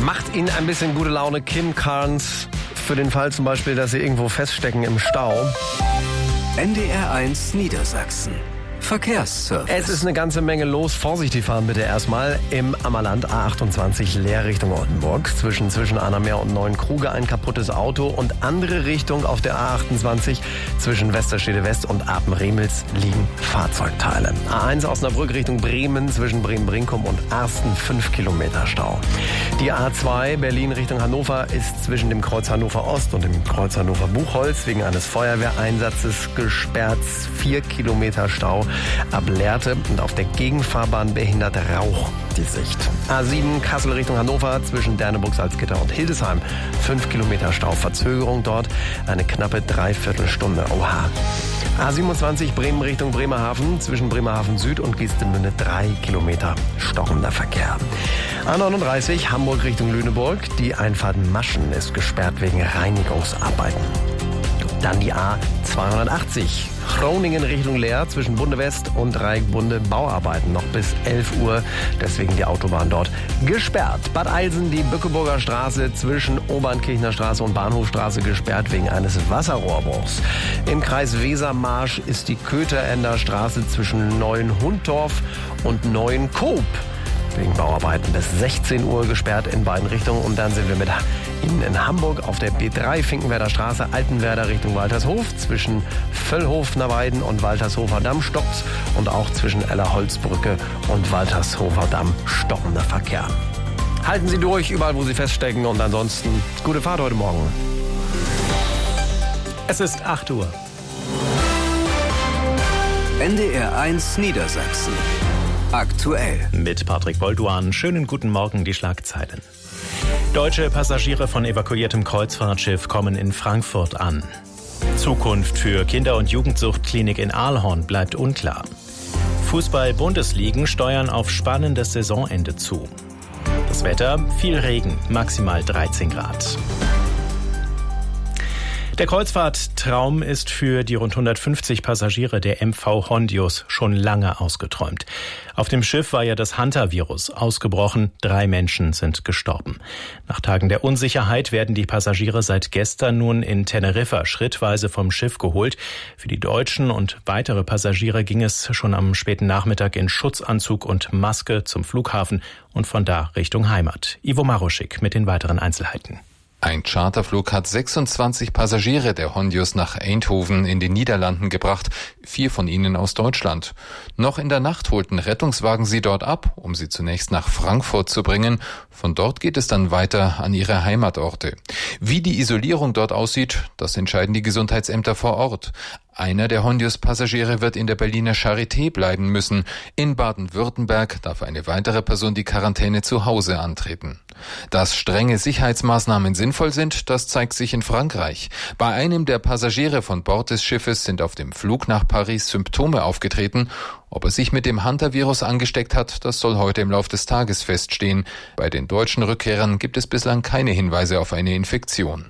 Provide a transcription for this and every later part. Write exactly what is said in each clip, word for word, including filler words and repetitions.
Macht Ihnen ein bisschen gute Laune Kim Carnes für den Fall zum Beispiel, dass Sie irgendwo feststecken im Stau? N D R eins Niedersachsen. Verkehrsservice. Es ist eine ganze Menge los. Vorsichtig fahren bitte erstmal im Ammerland A achtundzwanzig leer Richtung Oldenburg. Zwischen, zwischen Annameer und Neuenkruge ein kaputtes Auto und andere Richtung auf der A achtundzwanzig zwischen Westerstede West und Apen-Remels liegen Fahrzeugteile. A eins Osnabrück Richtung Bremen zwischen Bremen-Brinkum und Arsten fünf Kilometer Stau. Die A zwei Berlin Richtung Hannover ist zwischen dem Kreuz Hannover Ost und dem Kreuz Hannover Buchholz wegen eines Feuerwehreinsatzes gesperrt. vier Kilometer Stau ab Lehrte und auf der Gegenfahrbahn behindert Rauch die Sicht. A sieben Kassel Richtung Hannover zwischen Derneburg, Salzgitter und Hildesheim. fünf Kilometer Stau, Verzögerung dort eine knappe Dreiviertelstunde. Oha. A siebenundzwanzig Bremen Richtung Bremerhaven zwischen Bremerhaven Süd und Geestemünde drei Kilometer stockender Verkehr. A neununddreißig Hamburg Richtung Lüneburg. Die Einfahrt Maschen ist gesperrt wegen Reinigungsarbeiten. Dann die A zweihundertachtzig Groningen Richtung Leer zwischen Bunde West und Dreieckbunde Bauarbeiten noch bis elf Uhr. Deswegen die Autobahn dort gesperrt. Bad Eilsen die Bückeburger Straße zwischen Obernkirchner Straße und Bahnhofstraße gesperrt wegen eines Wasserrohrbruchs. Im Kreis Wesermarsch ist die Köterender Straße zwischen Neuenhundorf und Neuenkoop wegen Bauarbeiten bis sechzehn Uhr gesperrt in beiden Richtungen. Und dann sind wir mit Ihnen in Hamburg auf der B drei Finkenwerder Straße, Altenwerder Richtung Waltershof, zwischen Völlhof-Nerweiden und Waltershofer Damm stoppt's und auch zwischen Ellerholzbrücke und Waltershofer Damm stockender Verkehr. Halten Sie durch, überall wo Sie feststecken, und ansonsten gute Fahrt heute Morgen. Es ist acht Uhr. N D R eins Niedersachsen. Aktuell. Mit Patrick Bolduan. Schönen guten Morgen, die Schlagzeilen. Deutsche Passagiere von evakuiertem Kreuzfahrtschiff kommen in Frankfurt an. Zukunft für Kinder- und Jugendsuchtklinik in Aalhorn bleibt unklar. Fußball-Bundesligen steuern auf spannendes Saisonende zu. Das Wetter, viel Regen, maximal dreizehn Grad. Der Kreuzfahrttraum ist für die rund hundertfünfzig Passagiere der M V Hondius schon lange ausgeträumt. Auf dem Schiff war ja das Hantavirus ausgebrochen. Drei Menschen sind gestorben. Nach Tagen der Unsicherheit werden die Passagiere seit gestern nun in Teneriffa schrittweise vom Schiff geholt. Für die Deutschen und weitere Passagiere ging es schon am späten Nachmittag in Schutzanzug und Maske zum Flughafen und von da Richtung Heimat. Ivo Maruschik mit den weiteren Einzelheiten. Ein Charterflug hat sechsundzwanzig Passagiere der Hondius nach Eindhoven in den Niederlanden gebracht, vier von ihnen aus Deutschland. Noch in der Nacht holten Rettungswagen sie dort ab, um sie zunächst nach Frankfurt zu bringen. Von dort geht es dann weiter an ihre Heimatorte. Wie die Isolierung dort aussieht, das entscheiden die Gesundheitsämter vor Ort. Einer der Hondius-Passagiere wird in der Berliner Charité bleiben müssen. In Baden-Württemberg darf eine weitere Person die Quarantäne zu Hause antreten. Dass strenge Sicherheitsmaßnahmen sinnvoll sind, das zeigt sich in Frankreich. Bei einem der Passagiere von Bord des Schiffes sind auf dem Flug nach Paris Symptome aufgetreten. Ob er sich mit dem Hantavirus angesteckt hat, das soll heute im Laufe des Tages feststehen. Bei den deutschen Rückkehrern gibt es bislang keine Hinweise auf eine Infektion.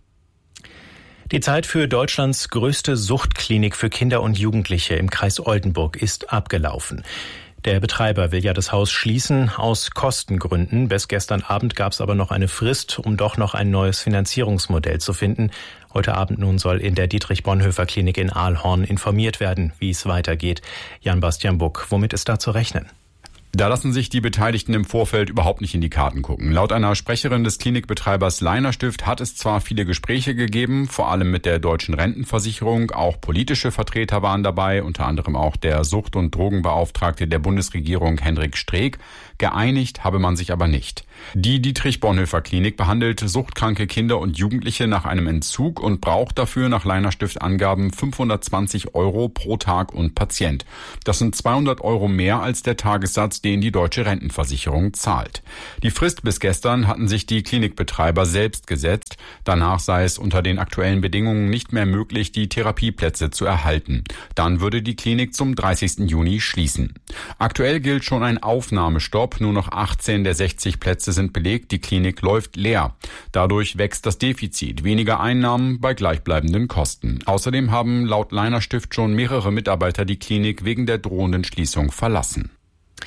Die Zeit für Deutschlands größte Suchtklinik für Kinder und Jugendliche im Kreis Oldenburg ist abgelaufen. Der Betreiber will ja das Haus schließen aus Kostengründen. Bis gestern Abend gab es aber noch eine Frist, um doch noch ein neues Finanzierungsmodell zu finden. Heute Abend nun soll in der Dietrich-Bonhoeffer-Klinik in Aalhorn informiert werden, wie es weitergeht. Jan-Bastian Buck, womit ist da zu rechnen? Da lassen sich die Beteiligten im Vorfeld überhaupt nicht in die Karten gucken. Laut einer Sprecherin des Klinikbetreibers Leiner Stift hat es zwar viele Gespräche gegeben, vor allem mit der Deutschen Rentenversicherung. Auch politische Vertreter waren dabei, unter anderem auch der Sucht- und Drogenbeauftragte der Bundesregierung Hendrik Streeck. Geeinigt habe man sich aber nicht. Die Dietrich-Bonhoeffer-Klinik behandelt suchtkranke Kinder und Jugendliche nach einem Entzug und braucht dafür nach Leiner Stift Angaben fünfhundertzwanzig Euro pro Tag und Patient. Das sind zweihundert Euro mehr als der Tagessatz, den die Deutsche Rentenversicherung zahlt. Die Frist bis gestern hatten sich die Klinikbetreiber selbst gesetzt. Danach sei es unter den aktuellen Bedingungen nicht mehr möglich, die Therapieplätze zu erhalten. Dann würde die Klinik zum dreißigsten Juni schließen. Aktuell gilt schon ein Aufnahmestopp. Nur noch achtzehn der sechzig Plätze sind belegt. Die Klinik läuft leer. Dadurch wächst das Defizit. Weniger Einnahmen bei gleichbleibenden Kosten. Außerdem haben laut Leiner Stift schon mehrere Mitarbeiter die Klinik wegen der drohenden Schließung verlassen.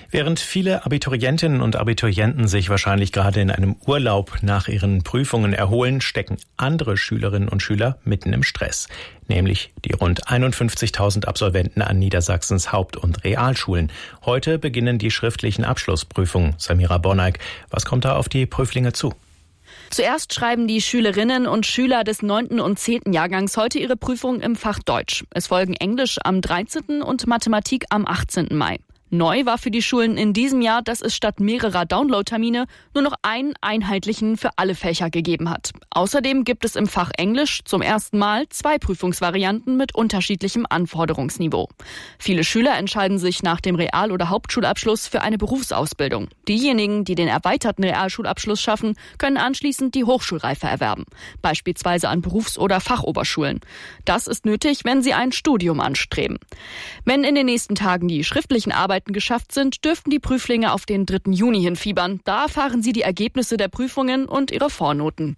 Während viele Abiturientinnen und Abiturienten sich wahrscheinlich gerade in einem Urlaub nach ihren Prüfungen erholen, stecken andere Schülerinnen und Schüler mitten im Stress. Nämlich die rund einundfünfzigtausend Absolventen an Niedersachsens Haupt- und Realschulen. Heute beginnen die schriftlichen Abschlussprüfungen. Samira Bonneig, was kommt da auf die Prüflinge zu? Zuerst schreiben die Schülerinnen und Schüler des neunten und zehnten Jahrgangs heute ihre Prüfung im Fach Deutsch. Es folgen Englisch am dreizehnten und Mathematik am achtzehnten Mai. Neu war für die Schulen in diesem Jahr, dass es statt mehrerer Download-Termine nur noch einen einheitlichen für alle Fächer gegeben hat. Außerdem gibt es im Fach Englisch zum ersten Mal zwei Prüfungsvarianten mit unterschiedlichem Anforderungsniveau. Viele Schüler entscheiden sich nach dem Real- oder Hauptschulabschluss für eine Berufsausbildung. Diejenigen, die den erweiterten Realschulabschluss schaffen, können anschließend die Hochschulreife erwerben, beispielsweise an Berufs- oder Fachoberschulen. Das ist nötig, wenn sie ein Studium anstreben. Wenn in den nächsten Tagen die schriftlichen Arbeiten geschafft sind, dürften die Prüflinge auf den dritten Juni hinfiebern. Da erfahren sie die Ergebnisse der Prüfungen und ihre Vornoten.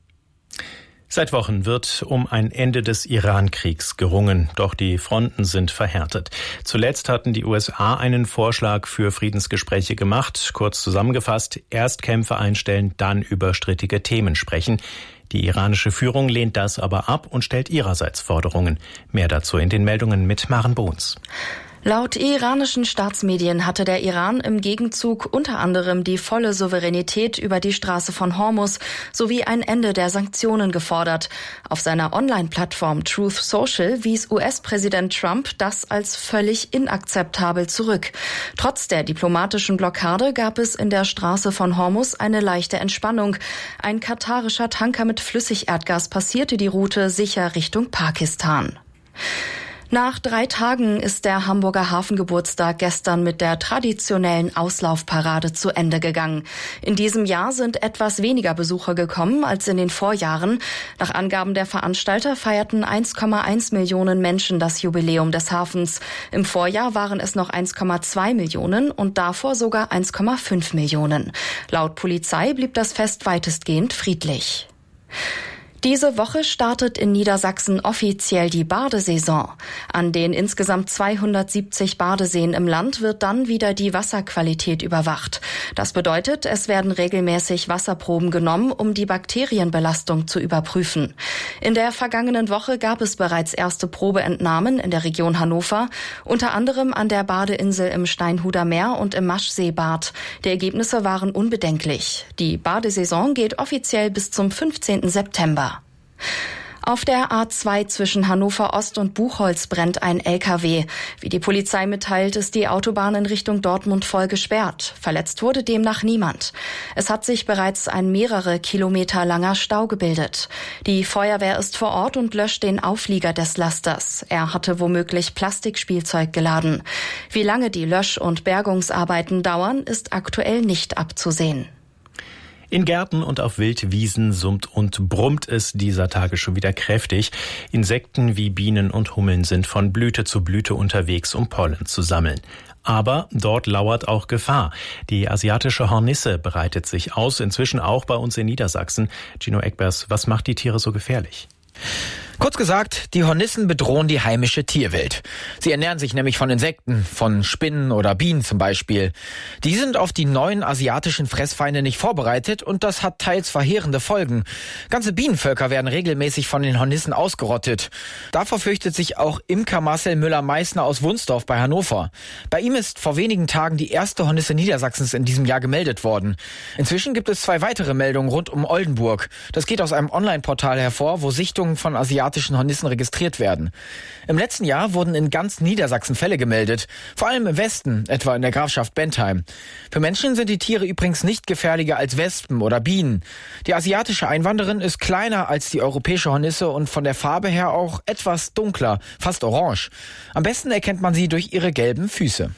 Seit Wochen wird um ein Ende des Iran-Kriegs gerungen, doch die Fronten sind verhärtet. Zuletzt hatten die U S A einen Vorschlag für Friedensgespräche gemacht. Kurz zusammengefasst, erst Kämpfe einstellen, dann über strittige Themen sprechen. Die iranische Führung lehnt das aber ab und stellt ihrerseits Forderungen. Mehr dazu in den Meldungen mit Maren Bohns. Laut iranischen Staatsmedien hatte der Iran im Gegenzug unter anderem die volle Souveränität über die Straße von Hormuz sowie ein Ende der Sanktionen gefordert. Auf seiner Online-Plattform Truth Social wies U S-Präsident Trump das als völlig inakzeptabel zurück. Trotz der diplomatischen Blockade gab es in der Straße von Hormuz eine leichte Entspannung. Ein katarischer Tanker mit Flüssigerdgas passierte die Route sicher Richtung Pakistan. Nach drei Tagen ist der Hamburger Hafengeburtstag gestern mit der traditionellen Auslaufparade zu Ende gegangen. In diesem Jahr sind etwas weniger Besucher gekommen als in den Vorjahren. Nach Angaben der Veranstalter feierten eins Komma eins Millionen Menschen das Jubiläum des Hafens. Im Vorjahr waren es noch eins Komma zwei Millionen und davor sogar eins Komma fünf Millionen. Laut Polizei blieb das Fest weitestgehend friedlich. Diese Woche startet in Niedersachsen offiziell die Badesaison. An den insgesamt zweihundertsiebzig Badeseen im Land wird dann wieder die Wasserqualität überwacht. Das bedeutet, es werden regelmäßig Wasserproben genommen, um die Bakterienbelastung zu überprüfen. In der vergangenen Woche gab es bereits erste Probeentnahmen in der Region Hannover, unter anderem an der Badeinsel im Steinhuder Meer und im Maschseebad. Die Ergebnisse waren unbedenklich. Die Badesaison geht offiziell bis zum fünfzehnten September. Auf der A zwei zwischen Hannover Ost und Buchholz brennt ein L K W. Wie die Polizei mitteilt, ist die Autobahn in Richtung Dortmund voll gesperrt. Verletzt wurde demnach niemand. Es hat sich bereits ein mehrere Kilometer langer Stau gebildet. Die Feuerwehr ist vor Ort und löscht den Auflieger des Lasters. Er hatte womöglich Plastikspielzeug geladen. Wie lange die Lösch- und Bergungsarbeiten dauern, ist aktuell nicht abzusehen. In Gärten und auf Wildwiesen summt und brummt es dieser Tage schon wieder kräftig. Insekten wie Bienen und Hummeln sind von Blüte zu Blüte unterwegs, um Pollen zu sammeln. Aber dort lauert auch Gefahr. Die asiatische Hornisse breitet sich aus, inzwischen auch bei uns in Niedersachsen. Gino Eckbers, was macht die Tiere so gefährlich? Kurz gesagt, die Hornissen bedrohen die heimische Tierwelt. Sie ernähren sich nämlich von Insekten, von Spinnen oder Bienen zum Beispiel. Die sind auf die neuen asiatischen Fressfeinde nicht vorbereitet und das hat teils verheerende Folgen. Ganze Bienenvölker werden regelmäßig von den Hornissen ausgerottet. Davor fürchtet sich auch Imker Marcel Müller-Meissner aus Wunsdorf bei Hannover. Bei ihm ist vor wenigen Tagen die erste Hornisse Niedersachsens in diesem Jahr gemeldet worden. Inzwischen gibt es zwei weitere Meldungen rund um Oldenburg. Das geht aus einem Online-Portal hervor, wo Sichtungen von asiatischen Hornissen registriert werden. Im letzten Jahr wurden in ganz Niedersachsen Fälle gemeldet, vor allem im Westen, etwa in der Grafschaft Bentheim. Für Menschen sind die Tiere übrigens nicht gefährlicher als Wespen oder Bienen. Die asiatische Einwanderin ist kleiner als die europäische Hornisse und von der Farbe her auch etwas dunkler, fast orange. Am besten erkennt man sie durch ihre gelben Füße.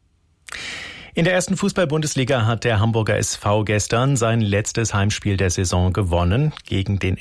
In der ersten Fußball-Bundesliga hat der Hamburger S V gestern sein letztes Heimspiel der Saison gewonnen. Gegen den